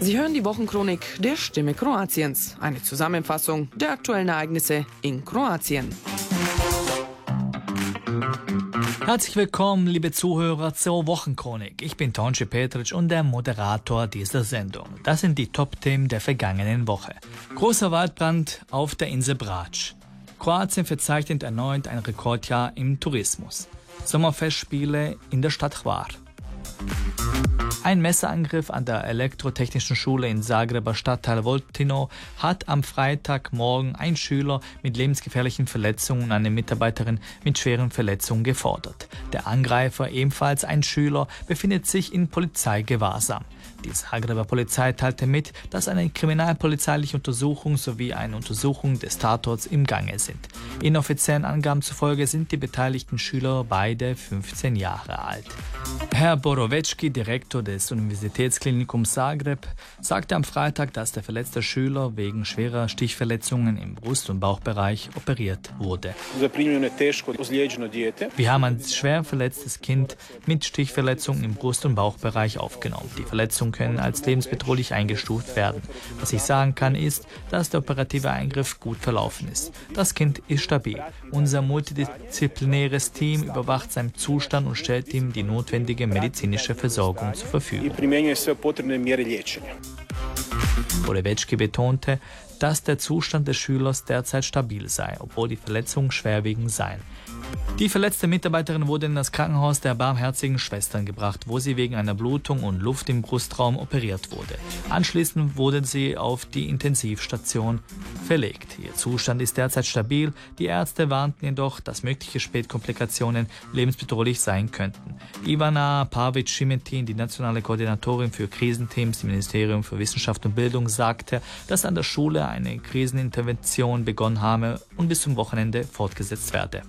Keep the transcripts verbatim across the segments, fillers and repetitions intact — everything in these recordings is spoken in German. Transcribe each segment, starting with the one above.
Sie hören die Wochenchronik der Stimme Kroatiens. Eine Zusammenfassung der aktuellen Ereignisse in Kroatien. Herzlich willkommen, liebe Zuhörer, zur Wochenchronik. Ich bin Tonči Petric und der Moderator dieser Sendung. Das sind die Top-Themen der vergangenen Woche. Großer Waldbrand auf der Insel Brač. Kroatien verzeichnet erneut ein Rekordjahr im Tourismus. Sommerfestspiele in der Stadt Hvar. Ein Messerangriff an der Elektrotechnischen Schule in Zagreber Stadtteil Voltino hat am Freitagmorgen ein Schüler mit lebensgefährlichen Verletzungen und eine Mitarbeiterin mit schweren Verletzungen gefordert. Der Angreifer, ebenfalls ein Schüler, befindet sich in Polizeigewahrsam. Die Zagreber Polizei teilte mit, dass eine kriminalpolizeiliche Untersuchung sowie eine Untersuchung des Tatorts im Gange sind. Inoffiziellen Angaben zufolge sind die beteiligten Schüler beide fünfzehn Jahre alt. Herr Borovecki, Direktor des Universitätsklinikums Zagreb, sagte am Freitag, dass der verletzte Schüler wegen schwerer Stichverletzungen im Brust- und Bauchbereich operiert wurde. Wir haben ein schwer verletztes Kind mit Stichverletzungen im Brust- und Bauchbereich aufgenommen. Die Verletzungen können als lebensbedrohlich eingestuft werden. Was ich sagen kann, ist, dass der operative Eingriff gut verlaufen ist. Das Kind ist stabil. Unser multidisziplinäres Team überwacht seinen Zustand und stellt ihm die notwendige medizinische Versorgung zur Verfügung. Borovecki betonte, dass der Zustand des Schülers derzeit stabil sei, obwohl die Verletzungen schwerwiegend seien. Die verletzte Mitarbeiterin wurde in das Krankenhaus der Barmherzigen Schwestern gebracht, wo sie wegen einer Blutung und Luft im Brustraum operiert wurde. Anschließend wurde sie auf die Intensivstation verlegt. Ihr Zustand ist derzeit stabil. Die Ärzte warnten jedoch, dass mögliche Spätkomplikationen lebensbedrohlich sein könnten. Ivana Pavic-Šimetin, die nationale Koordinatorin für Krisenteams im Ministerium für Wissenschaft und Bildung, sagte, dass an der Schule eine Krisenintervention begonnen habe und bis zum Wochenende fortgesetzt werde.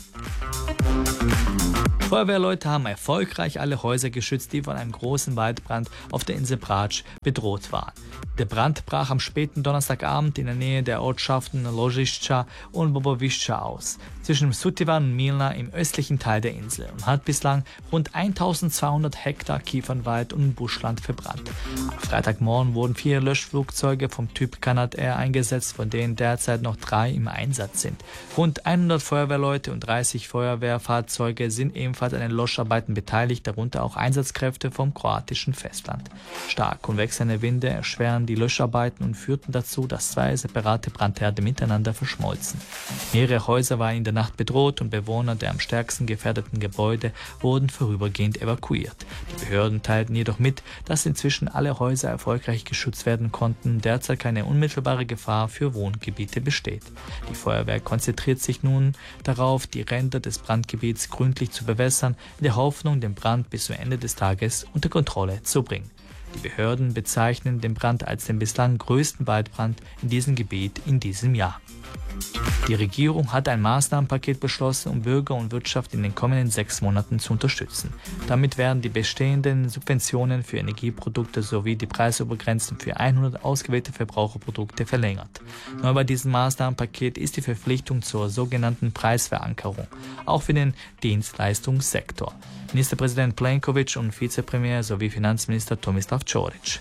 Feuerwehrleute haben erfolgreich alle Häuser geschützt, die von einem großen Waldbrand auf der Insel Brač bedroht waren. Der Brand brach am späten Donnerstagabend in der Nähe der Ortschaften Ložišća und Bobovišća aus, zwischen Sutivan und Milna im östlichen Teil der Insel, und hat bislang rund eintausendzweihundert Hektar Kiefernwald und Buschland verbrannt. Am Freitagmorgen wurden vier Löschflugzeuge vom Typ Canadair eingesetzt, von denen derzeit noch drei im Einsatz sind. Rund hundert Feuerwehrleute und dreißig Feuerwehrfahrzeuge sind ebenfalls an den Löscharbeiten beteiligt, darunter auch Einsatzkräfte vom kroatischen Festland. Stark und wechselnde Winde erschweren die Löscharbeiten und führten dazu, dass zwei separate Brandherde miteinander verschmolzen. Mehrere Häuser waren in der Nacht bedroht und Bewohner der am stärksten gefährdeten Gebäude wurden vorübergehend evakuiert. Die Behörden teilten jedoch mit, dass inzwischen alle Häuser erfolgreich geschützt werden konnten, derzeit keine unmittelbare Gefahr für Wohngebiete besteht. Die Feuerwehr konzentriert sich nun darauf, die Ränder des Brandgebiets gründlich zu bewässern, in der Hoffnung, den Brand bis zum Ende des Tages unter Kontrolle zu bringen. Die Behörden bezeichnen den Brand als den bislang größten Waldbrand in diesem Gebiet in diesem Jahr. Die Regierung hat ein Maßnahmenpaket beschlossen, um Bürger und Wirtschaft in den kommenden sechs Monaten zu unterstützen. Damit werden die bestehenden Subventionen für Energieprodukte sowie die Preisobergrenzen für hundert ausgewählte Verbraucherprodukte verlängert. Neu bei diesem Maßnahmenpaket ist die Verpflichtung zur sogenannten Preisverankerung, auch für den Dienstleistungssektor. Ministerpräsident Plenković und Vizepremier sowie Finanzminister Tomislav Ćorić.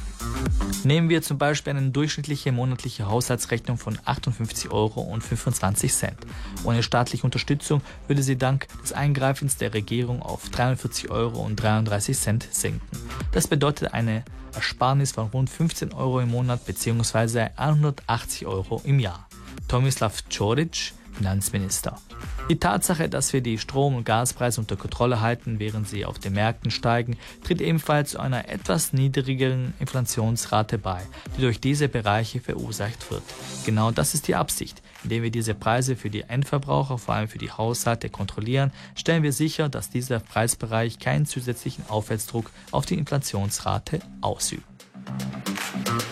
Nehmen wir zum Beispiel eine durchschnittliche monatliche Haushaltsrechnung von achtundfünfzig Euro und fünfundzwanzig Cent. Ohne staatliche Unterstützung würde sie dank des Eingreifens der Regierung auf dreiundvierzig Euro und dreiunddreißig Cent sinken. Das bedeutet eine Ersparnis von rund fünfzehn Euro im Monat bzw. hundertachtzig Euro im Jahr. Tomislav Ćorić, Finanzminister. Die Tatsache, dass wir die Strom- und Gaspreise unter Kontrolle halten, während sie auf den Märkten steigen, tritt ebenfalls zu einer etwas niedrigeren Inflationsrate bei, die durch diese Bereiche verursacht wird. Genau das ist die Absicht. Indem wir diese Preise für die Endverbraucher, vor allem für die Haushalte, kontrollieren, stellen wir sicher, dass dieser Preisbereich keinen zusätzlichen Aufwärtsdruck auf die Inflationsrate ausübt.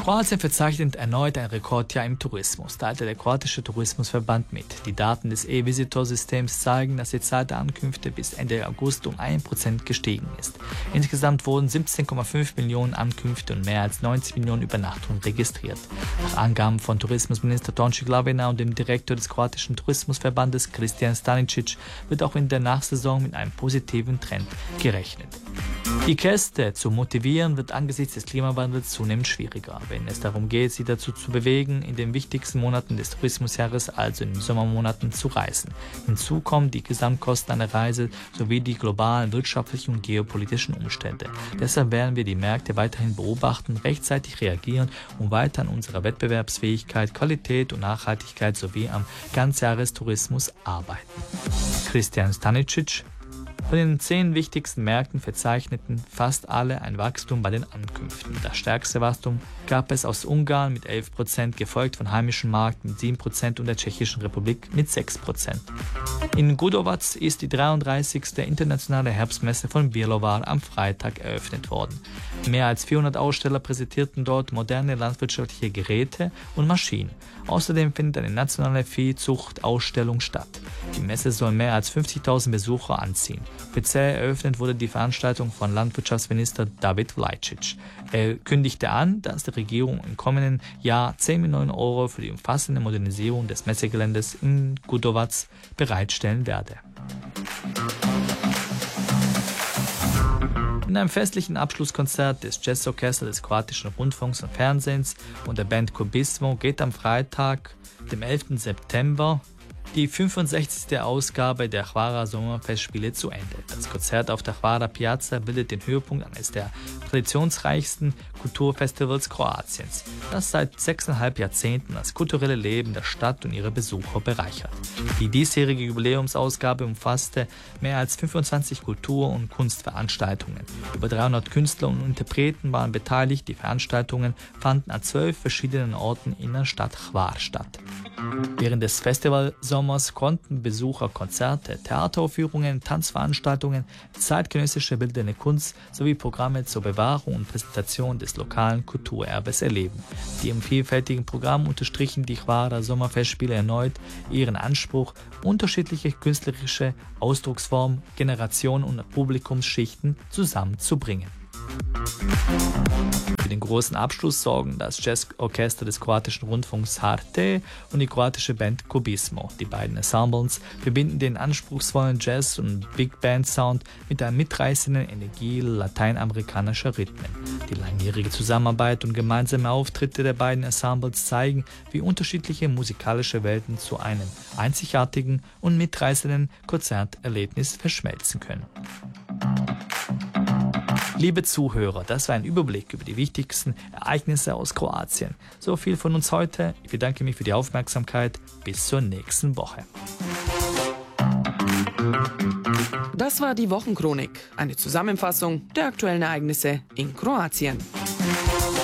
Kroatien verzeichnet erneut ein Rekordjahr im Tourismus, teilte der kroatische Tourismusverband mit. Die Daten des E-Visitor-Systems zeigen, dass die Zahl der Ankünfte bis Ende August um ein Prozent gestiegen ist. Insgesamt wurden siebzehn Komma fünf Millionen Ankünfte und mehr als neunzig Millionen Übernachtungen registriert. Nach Angaben von Tourismusminister Tonči Glavina und dem Direktor des kroatischen Tourismusverbandes Kristijan Stanicic wird auch in der Nachsaison mit einem positiven Trend gerechnet. Die Gäste zu motivieren wird angesichts des Klimawandels zunehmend schwieriger, wenn es darum geht, sie dazu zu bewegen, in den wichtigsten Monaten des Tourismusjahres, also in den Sommermonaten, zu reisen. Hinzu kommen die Gesamtkosten einer Reise sowie die globalen wirtschaftlichen und geopolitischen Umstände. Deshalb werden wir die Märkte weiterhin beobachten, rechtzeitig reagieren und weiter an unserer Wettbewerbsfähigkeit, Qualität und Nachhaltigkeit sowie am Ganzjahrestourismus arbeiten. Kristijan Stanicic: Von den zehn wichtigsten Märkten verzeichneten fast alle ein Wachstum bei den Ankünften. Das stärkste Wachstum gab es aus Ungarn mit elf Prozent, gefolgt von heimischen Markt mit sieben Prozent und der Tschechischen Republik mit sechs Prozent. In Gudovac ist die dreiunddreißigste internationale Herbstmesse von Bjelovar am Freitag eröffnet worden. Mehr als vierhundert Aussteller präsentierten dort moderne landwirtschaftliche Geräte und Maschinen. Außerdem findet eine nationale Viehzuchtausstellung statt. Die Messe soll mehr als fünfzigtausend Besucher anziehen. Offiziell eröffnet wurde die Veranstaltung von Landwirtschaftsminister David Vlaičić. Er kündigte an, dass die Regierung im kommenden Jahr zehn Millionen Euro für die umfassende Modernisierung des Messegeländes in Gudovac bereitstellen werde. In einem festlichen Abschlusskonzert des Jazzorchesters des kroatischen Rundfunks und Fernsehens und der Band Kubismo geht am Freitag, dem elften September, die fünfundsechzigste Ausgabe der Hvara Sommerfestspiele zu Ende. Das Konzert auf der Hvara Piazza bildet den Höhepunkt eines der traditionsreichsten Kulturfestivals Kroatiens, das seit sechseinhalb Jahrzehnten das kulturelle Leben der Stadt und ihre Besucher bereichert. Die diesjährige Jubiläumsausgabe umfasste mehr als fünfundzwanzig Kultur- und Kunstveranstaltungen. Über dreihundert Künstler und Interpreten waren beteiligt. Die Veranstaltungen fanden an zwölf verschiedenen Orten in der Stadt Hvar statt. Während des Festivalsommers konnten Besucher Konzerte, Theateraufführungen, Tanzveranstaltungen, zeitgenössische bildende Kunst sowie Programme zur Bewahrung und Präsentation des lokalen Kulturerbes erleben. Die im vielfältigen Programm unterstrichen die Hvara Sommerfestspiele erneut ihren Anspruch, unterschiedliche künstlerische Ausdrucksformen, Generationen und Publikumsschichten zusammenzubringen. Für den großen Abschluss sorgen das Jazzorchester des kroatischen Rundfunks H R T und die kroatische Band Kubismo. Die beiden Ensembles verbinden den anspruchsvollen Jazz- und Big Band-Sound mit der mitreißenden Energie lateinamerikanischer Rhythmen. Die langjährige Zusammenarbeit und gemeinsame Auftritte der beiden Ensembles zeigen, wie unterschiedliche musikalische Welten zu einem einzigartigen und mitreißenden Konzerterlebnis verschmelzen können. Liebe Zuhörer, das war ein Überblick über die wichtigsten Ereignisse aus Kroatien. So viel von uns heute. Ich bedanke mich für die Aufmerksamkeit. Bis zur nächsten Woche. Das war die Wochenchronik, eine Zusammenfassung der aktuellen Ereignisse in Kroatien.